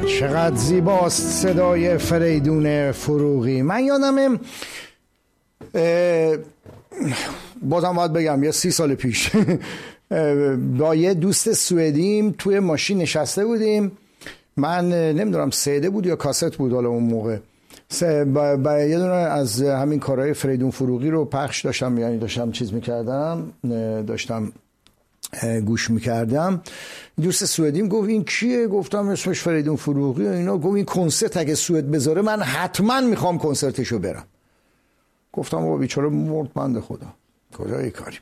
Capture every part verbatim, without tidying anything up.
چقدر زیباست صدای فریدون فروغی. من یادمه بازم باید بگم یه سی سال پیش با یه دوست سوئدیم توی ماشین نشسته بودیم. من نمیدونم سیده بود یا کاست بود حالا اون موقع. با, با یه دونه از همین کارهای فریدون فروغی رو پخش داشتم، یعنی داشتم چیز میکردم، داشتم گوش میکردم. دوست سوئدیم گفت این کیه؟ گفتم اسمش فریدون فروغی و اینا. گفت این کنسرت اگه سوئد بذاره من حتما میخوام کنسرتشو برم. گفتم بابا بیچاره مرد بنده خدا، کجای کاری.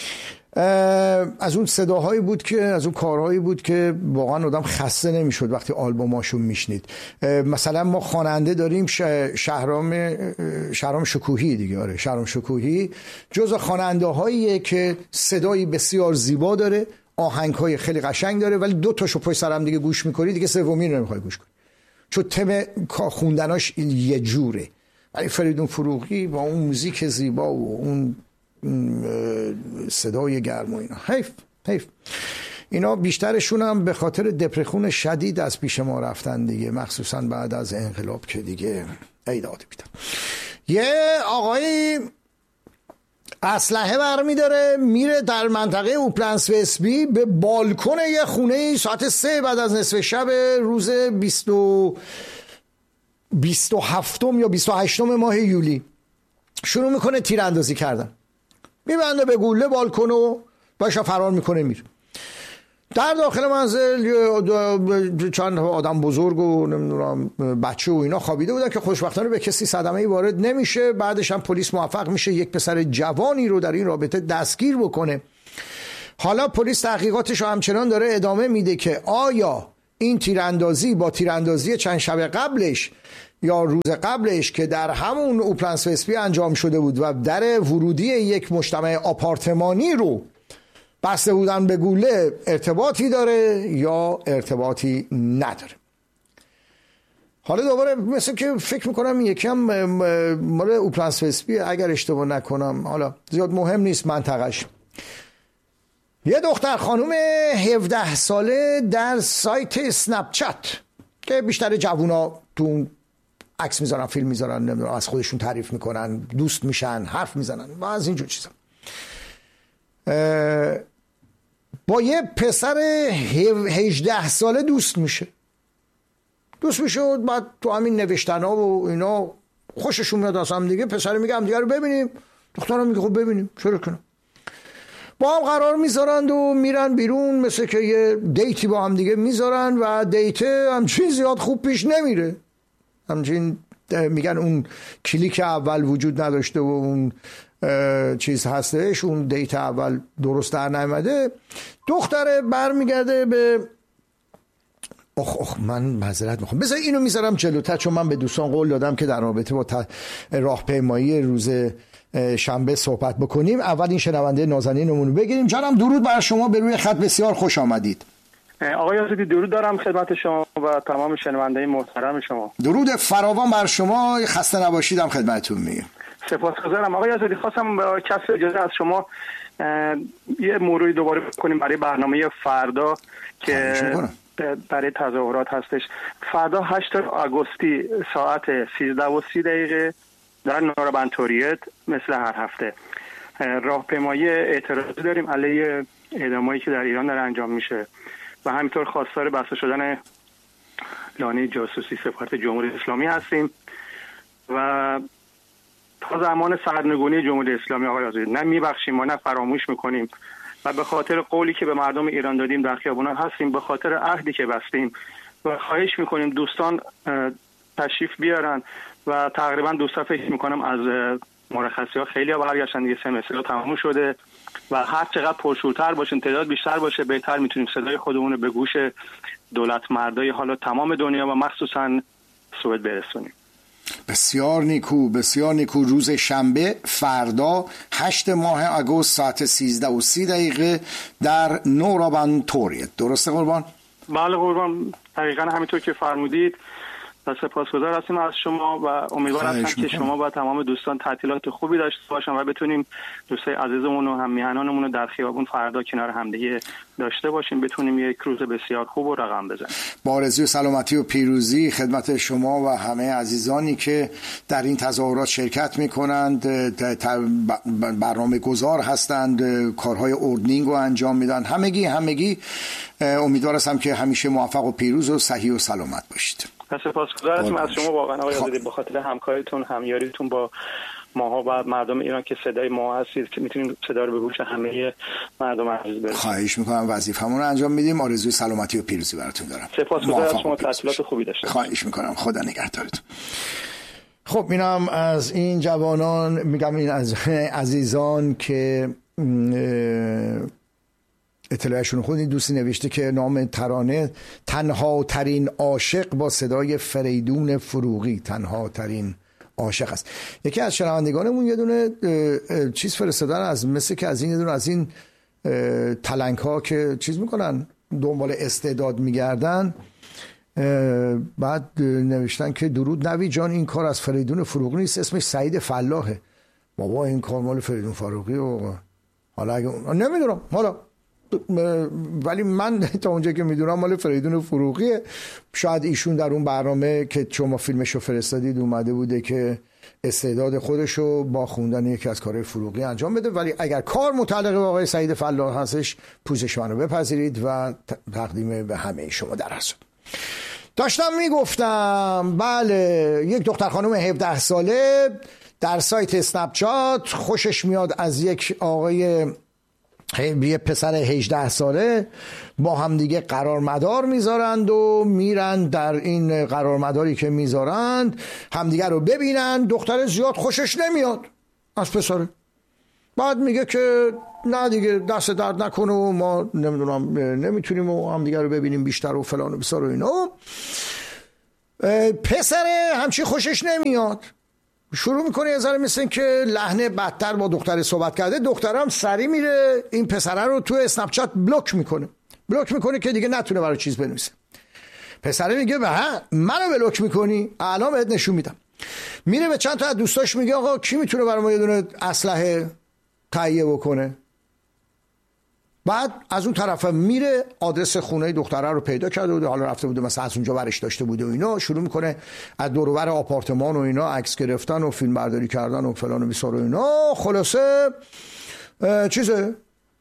از اون صداهایی بود که از اون کارهایی بود که واقعا آدم خسته نمیشد وقتی آلبوماشو میشنید. مثلا ما خواننده داریم شهرام شهرام شکوهی دیگه. آره شهرام شکوهی جزو خواننده هاییه که صدایی بسیار زیبا داره، آهنگ‌های خیلی قشنگ داره، ولی دو تاشو پشت سر هم دیگه گوش می‌کنی دیگه سومی رو نمی‌خوای گوش کنی چون تم خوندناش یه جوره. ولی فریدون فروغی با اون موزیک زیبا و اون صدای گرم و اینا، حیف حیف اینا بیشترشون هم به خاطر دپرخون شدید از پیش ما رفتن دیگه، مخصوصا بعد از انقلاب که دیگه ای داده بیدم. یه آقای اسلحه برمی داره میره در منطقه اوپلنس و اسبی به بالکن یه خونه ساعت سه بعد از نصف شب روز بیست و بیست و هفتم یا بیست و هشتم ماه یولی شروع میکنه تیراندازی کردن. میبنده به گوله بالکنو باشا فرار میکنه میره. در داخل منزل چند آدم بزرگ و نمیدونم بچه و اینا خوابیده بودن که خوشبختانه به کسی صدمه‌ای وارد نمیشه. بعدش هم پلیس موفق میشه یک پسر جوانی رو در این رابطه دستگیر بکنه. حالا پلیس تحقیقاتش رو همچنان داره ادامه میده که آیا این تیراندازی با تیراندازی چند شب قبلش یا روز قبلش که در همون اوپلنس و اسپی انجام شده بود و در ورودی یک مجتمع آپارتمانی رو بسته بودن به گوله ارتباطی داره یا ارتباطی نداره. حالا دوباره مثل که فکر میکنم یکی هم مال اوپلنس و اسپی اگر اشتباه نکنم، حالا زیاد مهم نیست منطقش. یه دختر خانوم هفده ساله در سایت اسنپ چت که بیشتر جوونا تو عکس میذارن، فیلم میذارن، نمیدونم از خودشون تعریف میکنن، دوست میشن، حرف میزنن و از اینجور چیزا، با یه پسر هجده ساله دوست میشه دوست میشه بعد تو همین نوشتنا و اینا خوششون میاد از هم دیگه. پسر میگه هم دیگه رو ببینیم، دخترم میگه خب ببینیم چرا کنم. با هم قرار میذارند و میرن بیرون، مثل که یه دیتی با هم دیگه میذارن و دیت همچین زیاد خوب پیش نمیره. همچین میگن اون کلیک اول وجود نداشته و اون چیز هستش، اون دیت اول درست در نیامده. دختره برمیگرده به اخ اخ من معذرت میخوام بذار اینو میذارم جلوتر چون من به دوستان قول دادم که در رابطه با راهپیمایی روز شنبه صحبت بکنیم. اول این شنونده نازنینمون رو بگیریم. جانم درود بر شما، به روی خط بسیار خوش آمدید. آقای آزادی درود دارم خدمت شما و تمام شنونده محترم شما. درود فراوان بر شما، خسته نباشیدم خدمتتون میگم. سپاسگزارم آقای آزادی. خواستم با کسب اجازه از شما یه موروی دوباره بکنیم برای برنامه فردا که برای تظاهرات هستش. فردا هشتم آگوستی ساعت سیزده و سی دقیقه در نورابند توریت مثل هر هفته راهپیمایی اعتراضی داریم علیه اعدامایی که در ایران داره انجام میشه و همینطور خواستار بسته شدن لانه جاسوسی سفارت جمهوری اسلامی هستیم و تا زمان سرنگونی جمهوری اسلامی آقای آزادی نه میبخشیم و نه فراموش میکنیم و به خاطر قولی که به مردم ایران دادیم در خیابان‌ها هستیم، به خاطر عهدی که بستیم و خواهش میکنیم دوستان تشریف بیارن و تقریبا دوستا فکر میکنم از مرخصی ها خیلی ها برگشتن دیگه، سمستر ها تمام شده و هر چقدر پرشورتر باشین، تعداد بیشتر باشه بهتر، میتونیم صدای خودمون رو به گوش دولت مردای حالا تمام دنیا و مخصوصا سوئد برسونیم. بسیار نیکو بسیار نیکو. روز شنبه فردا هشت ماه آگوست ساعت سیزده و سی دقیقه در نورابند توریت، درسته قربان؟ بله قربان، دقیقا همینطور که فرمودید. و سپاسگزار هستیم از شما و امیدوارم که شما و تمام دوستان تعطیلات خوبی داشته باشن و بتونیم دوستای عزیزمون و هم میهنانمون رو در خیابون فردا کنار همدیگه داشته باشیم، بتونیم یک روز بسیار خوب و رقم بزنیم. با آرزوی سلامتی و پیروزی خدمت شما و همه عزیزانی که در این تظاهرات شرکت میکنند، برنامه گذار هستند، کارهای اردنینگ رو انجام میدن. همگی همگی امیدوار هستم که همیشه موفق و پیروز و صحیح و سلامت باشید. سپاسگزارم از شما واقعا آقای آزادی به خاطر همکاریتون، همیاریتون با ماها و مردم ایران که صدای ما هستید که میتونیم صدا رو به گوش همه مردم عزیز برسونیم. خواهش میکنم، وظیفمون رو انجام میدیم. آرزوی سلامتی و پیروزی براتون دارم. سپاسگزارم از شما، تعطیلات خوبی داشته باشید. خواهش میکنم، خدا نگهدارتون. خب اینم از این جوانان، میگم این از عزیزان که اطلاعشون خود. این دوستی نوشته که نام ترانه تنها ترین عاشق با صدای فریدون فروغی، تنها ترین عاشق است. یکی از شنوندگانمون یه دونه چیز فرستادن، از مثل که از این یه دونه از این تلنک ها که چیز میکنن دنبال استعداد میگردن، بعد نوشتن که درود نوی جان، این کار از فریدون فروغی نیست، اسمش سعید فلاحه. بابا این کار مال فریدون فروغی و حالا اگه نمیدونم، حالا ولی من تا اونجا که میدونم مال فریدون فروغیه. شاید ایشون در اون برنامه که شما فیلمشو فرستادید اومده بوده که استعداد خودشو با خوندن یکی از کارهای فروغی انجام بده، ولی اگر کار متعلق به آقای سعید فلاح هستش پوزش من رو بپذیرید و تقدیم به همه شما در هست. داشتم میگفتم بله، یک دختر خانم هفده ساله در سایت اسنپ چات خوشش میاد از یک آقای یه پسر هجده ساله، با هم دیگه قرار مدار میذارند و میرن در این قرار مداری که میذارند همدیگه رو ببینن. دختر زیاد خوشش نمیاد از پسره، بعد میگه که نه دیگه دست درد نکنه و ما نمیدونم نمیتونیم و همدیگه رو ببینیم بیشتر و فلان و بسار و اینا. پسره همچی خوشش نمیاد، شروع میکنه یه ذره مثل که لحن بدتر با دختر صحبت کرده. دخترم سری میره این پسره رو تو اسنپ چات بلوک میکنه بلوک میکنه که دیگه نتونه برای چیز بنویسه. پسره میگه به ها منو بلوک میکنی؟ الان بهت نشون میدم. میره به چند تا از دوستاش میگه آقا کی میتونه برای ما یه دونه اسلحه تهیه بکنه؟ بعد از اون طرف میره آدرس خونه دختره رو پیدا کرده بوده، حالا رفته بوده مثلا از اونجا برش داشته بوده و اینا. شروع میکنه از دور و بر آپارتمان و اینا عکس گرفتن و فیلم برداری کردن و فلان و بیسار و اینا. خلاصه چیزه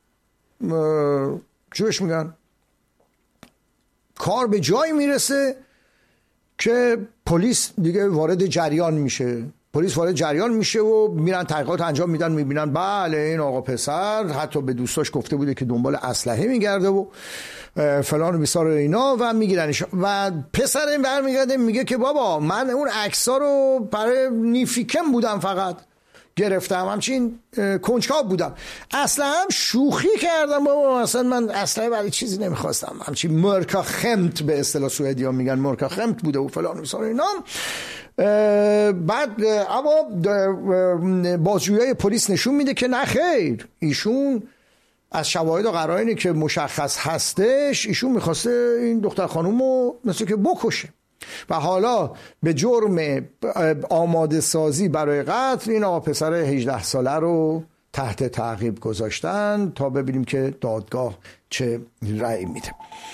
چیش میگن، کار به جایی میرسه که پلیس دیگه وارد جریان میشه. پلیس وارد جریان میشه و میرن تحقیقات انجام میدن، میبینن بله این آقا پسر حتی به دوستاش گفته بوده که دنبال اسلحه میگرده و فلان و بیسار اینا و میگیرنش. و پسر این برمیگرده میگه که بابا من اون عکس‌ها رو برای نیفیکم بودم فقط گرفتم، همچین کنجکاو بودم، اصلا هم شوخی کردم بابا، اصلا من اصلا برای چیزی نمیخواستم، همچین مرکا خمت به اصطلاح سوئدی ها میگن مرکا خمت بوده و فلان و بیسار اینا. بعد اما بازجویی پلیس نشون میده که نه خیر، ایشون از شواهد و قرائنی که مشخص هستش ایشون میخواسته این دختر خانوم رو مثل که بکشه و حالا به جرم آماده سازی برای قتل این آقا پسر هجده ساله رو تحت تعقیب گذاشتن تا ببینیم که دادگاه چه رأی میده.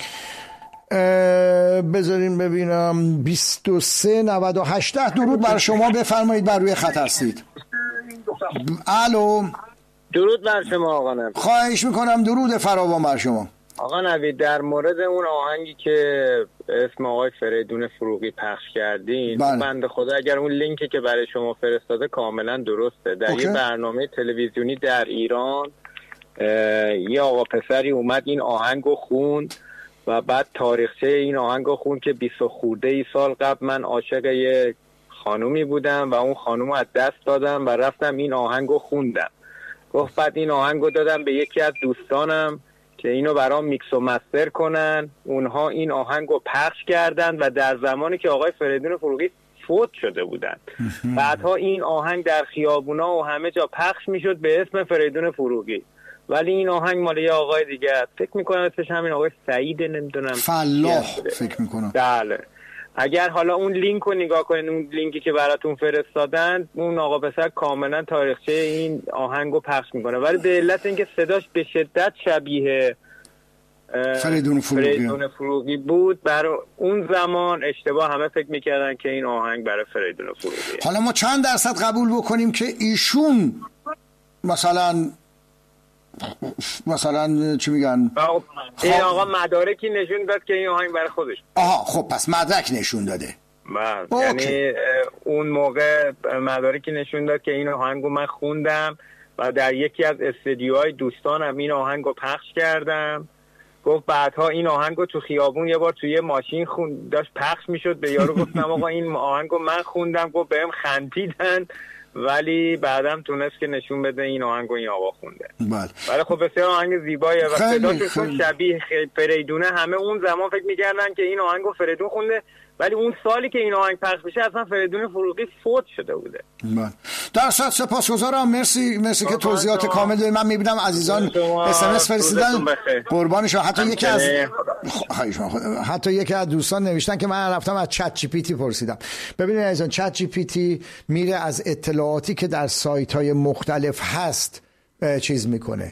بذارین ببینم بیست و سه نود و هشت. درود بر شما، بفرمایید، بر روی خط هستید. الو، درود بر شما آقا نوید. خواهش میکنم، درود فراوان بر شما آقا نوید. در مورد اون آهنگی که اسم آقای فریدون فروغی پخش کردین، بنده خدا اگر اون لینکی که برای شما فرستاده کاملا درسته، در اوکی. یه برنامه تلویزیونی در ایران یه آقا پسری اومد این آهنگو خوند و بعد تاریخچه این آهنگو خوند که بیست خورده ای سال قبل من عاشق یه خانومی بودم و اون خانومو از دست دادم و رفتم این آهنگو خوندم. گفت بعد این آهنگو دادم به یکی از دوستانم که اینو برام میکس و مستر کنن، اونها این آهنگو پخش کردن و در زمانی که آقای فریدون فروغی فوت شده بودن بعدها این آهنگ در خیابونا و همه جا پخش میشد به اسم فریدون فروغی، ولی این آهنگ مال یه آقای دیگه است، فکر میکنم اسمش همین آقای سعید نمیدونم فلاح فکر میکنم. بله. اگر حالا اون لینک رو نگاه کنین، اون لینکی که براتون فرستادن، اون آقا پسر کاملا تاریخچه این آهنگ رو پخش میکنه، ولی به علت اینکه صداش به شدت شبیه فریدون فروغی. فریدون فروغی بود، برای اون زمان اشتباه همه فکر میکردن که این آهنگ برای فریدون فروغیه. حالا ما چند درصد قبول بکنیم که ایشون مثلا مثلا چی میگن این آقا مدارکی نشون داد که این آهنگ برای خودش. آها خب پس مدرک نشون داده. بله، یعنی اون موقع مدارکی نشون داد که این آهنگو من خوندم و در یکی از استدیوهای دوستانم این آهنگو پخش کردم. گفت بعدها این آهنگو تو خیابون یه بار توی ماشین خون داشت پخش میشد، به یارو گفتم آقا این آهنگو من خوندم، گفت بهم خندیدن، ولی بعدم تونست که نشون بده این آهنگو این آقا خونده. بله. ولی خب بسیار آهنگ زیباییه و صداشون شبیه فریدونه. همه اون زمان فکر می‌کردن که این آهنگو فریدون خونده، ولی اون سالی که این آهنگ پخش بشه اصلا فریدون فروغی فوت شده بوده. بله. در صد سپاسگزارم. مرسی مرسی که توضیحات کامل دادید. من می‌بینم عزیزان اس ام اس فرستادن، قربانش. حتی یکی از حتی یکی از دوستان نوشتن که من رفتم از چت جی پی تی پرسیدم. ببینید عزیزان، چت جی پی تی میره از اطلاعاتی که در سایت‌های مختلف هست چیز میکنه،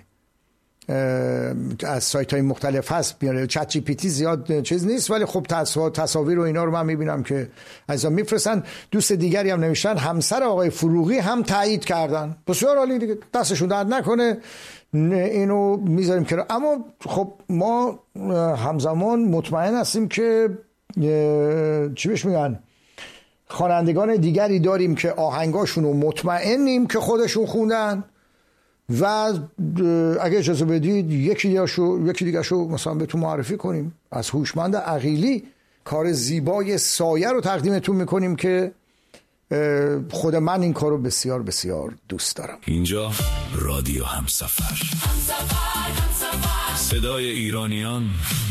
از سایت های مختلف هست میاره. چت جی پی تی زیاد چیز نیست، ولی خب تصاویر و اینا رو من میبینم که عزیزان میفرستن. دوست دیگری هم نوشتن همسر آقای فروغی هم تایید کردن. بسیار عالی دیگه، دستشون درد نکنه، اینو میذاریم که. اما خب ما همزمان مطمئن هستیم که چی بهش میگن، خوانندگان دیگری داریم که آهنگاشون رو مطمئنیم که خودشون خوندن و اگه اجازه بدید یکی دیگه شو یکی دیگه شو مثلا بهتون معرفی کنیم. از هوشمند عقیلی کار زیبای سایه رو تقدیمتون میکنیم که خود من این کارو بسیار بسیار دوست دارم. اینجا رادیو همسفر، صدای ایرانیان.